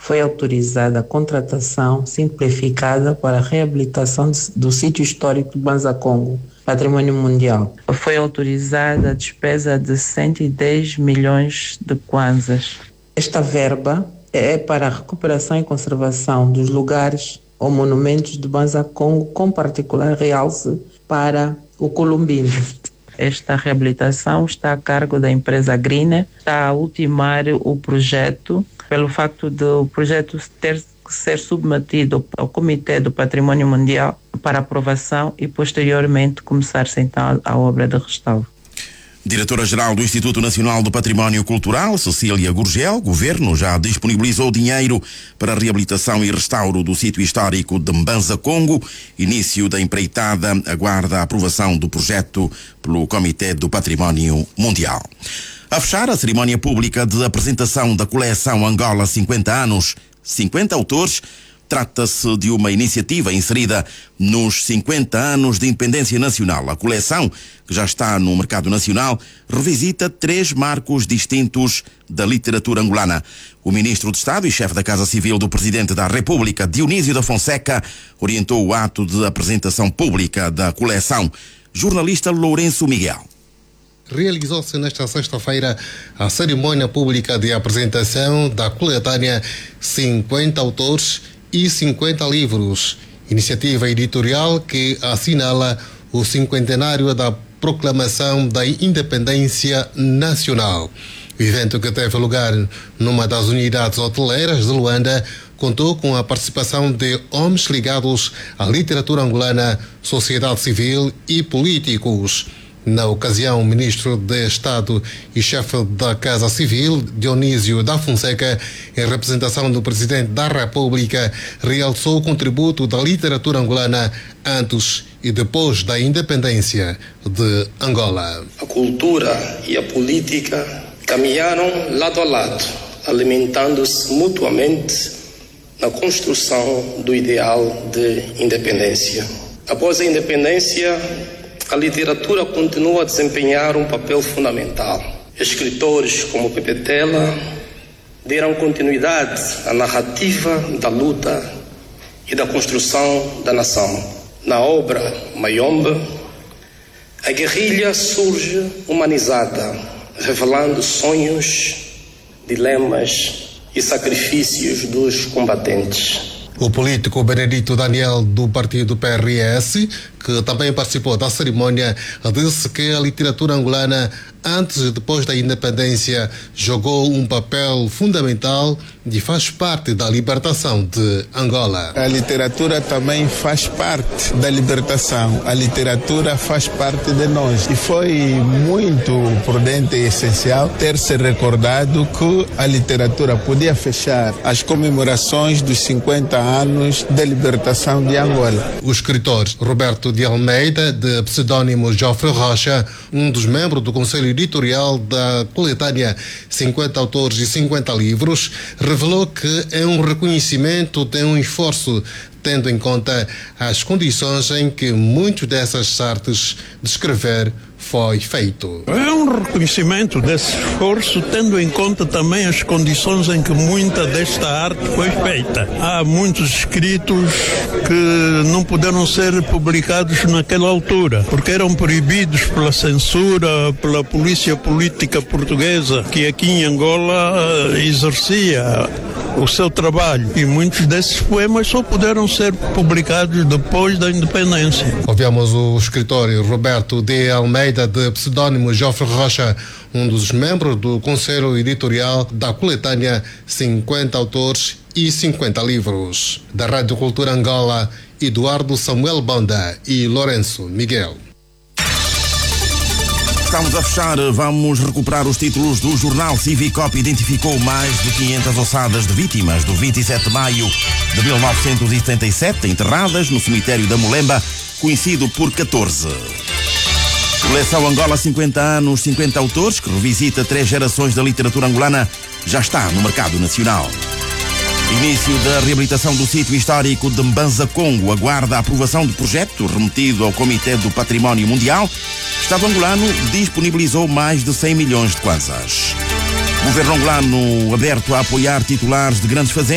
foi autorizada a contratação simplificada para a reabilitação do sítio histórico de Banza Congo, Patrimônio Mundial. Foi autorizada a despesa de 110 milhões de kwanzas. Esta verba é para a recuperação e conservação dos lugares ou monumentos de Banza Congo, com particular realce para o Columbino. Esta reabilitação está a cargo da empresa Greener, está a ultimar o projeto, pelo facto de o projeto ter que ser submetido ao Comitê do Patrimônio Mundial para aprovação e posteriormente começar-se então a obra de restauro. Diretora-Geral do Instituto Nacional do Património Cultural, Cecília Gurgel, Governo já disponibilizou dinheiro para a reabilitação e restauro do sítio histórico de Mbanza Congo. Início da empreitada aguarda a aprovação do projeto pelo Comitê do Património Mundial. A fechar a cerimónia pública de apresentação da coleção Angola 50 anos, 50 autores. Trata-se de uma iniciativa inserida nos 50 anos de independência nacional. A coleção, que já está no mercado nacional, revisita 3 marcos distintos da literatura angolana. O ministro de Estado e chefe da Casa Civil do Presidente da República, Dionísio da Fonseca, orientou o ato de apresentação pública da coleção. Jornalista Lourenço Miguel. Realizou-se nesta sexta-feira a cerimônia pública de apresentação da coletânea 50 autores e 50 livros, iniciativa editorial que assinala o cinquentenário da proclamação da independência nacional. O evento, que teve lugar numa das unidades hoteleiras de Luanda, contou com a participação de homens ligados à literatura angolana, sociedade civil e políticos. Na ocasião, o ministro de Estado e chefe da Casa Civil, Dionísio da Fonseca, em representação do Presidente da República, realçou o contributo da literatura angolana antes e depois da independência de Angola. A cultura e a política caminharam lado a lado, alimentando-se mutuamente na construção do ideal de independência. Após a independência, a literatura continua a desempenhar um papel fundamental. Escritores como Pepe Tela deram continuidade à narrativa da luta e da construção da nação. Na obra Mayombe, a guerrilha surge humanizada, revelando sonhos, dilemas e sacrifícios dos combatentes. O político Benedito Daniel, do partido PRS, que também participou da cerimônia, disse que a literatura angolana, antes e depois da independência, jogou um papel fundamental e faz parte da libertação de Angola. A literatura também faz parte da libertação. A literatura faz parte de nós. E foi muito prudente e essencial ter se recordado que a literatura podia fechar as comemorações dos 50 anos da libertação de Angola. O escritor Roberto de Almeida, de pseudônimo Joffre Rocha, um dos membros do Conselho Editorial da coletânea 50 autores e 50 livros, revelou que é um reconhecimento de um esforço, tendo em conta as condições em que muitas dessas artes de escrever foi feito. É um reconhecimento desse esforço, tendo em conta também as condições em que muita desta arte foi feita. Há muitos escritos que não puderam ser publicados naquela altura, porque eram proibidos pela censura, pela polícia política portuguesa, que aqui em Angola exercia o seu trabalho. E muitos desses poemas só puderam ser publicados depois da independência. Ouvimos o escritor Roberto de Almeida, de pseudônimo Joffre Rocha, um dos membros do Conselho Editorial da coletânea 50 autores e 50 livros. Da Rádio Cultura Angola, Eduardo Samuel Banda e Lourenço Miguel. Estamos a fechar, vamos recuperar os títulos do jornal. Civicop identificou mais de 500 ossadas de vítimas do 27 de maio de 1977, enterradas no cemitério da Molemba, conhecido por 14. Coleção Angola 50 anos, 50 autores, que revisita 3 gerações da literatura angolana, já está no mercado nacional. Início da reabilitação do sítio histórico de Mbanza Congo aguarda a aprovação do projeto remetido ao Comitê do Património Mundial. O Estado angolano disponibilizou mais de 100 milhões de kwanzas. O governo angolano aberto a apoiar titulares de grandes fazendas